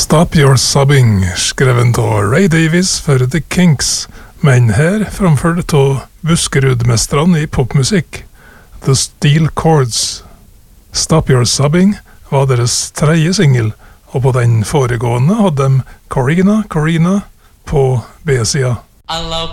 Stop Your Sobbing, skreven av Ray Davies for The Kinks, men her framført av Buskerud-mestrene i popmusikk, The Steel Chords. Stop Your Sobbing var deres tredje single, og på den foregående hadde de Corina på B-sida. Hello,